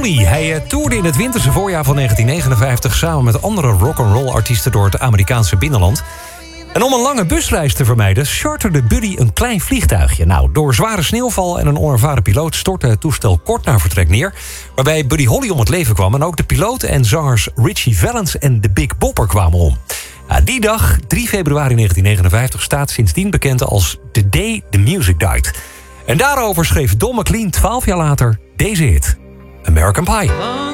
Hij toerde in het winterse voorjaar van 1959... samen met andere rock'n'roll artiesten door het Amerikaanse binnenland. En om een lange busreis te vermijden charterde Buddy een klein vliegtuigje. Nou, door zware sneeuwval en een onervaren piloot stortte het toestel kort na vertrek neer, waarbij Buddy Holly om het leven kwam. En ook de piloot en zangers Ritchie Valens en de Big Bopper kwamen om. Die dag, 3 februari 1959, staat sindsdien bekend als The Day the Music Died. En daarover schreef Don McLean 12 jaar later deze hit, American Pie.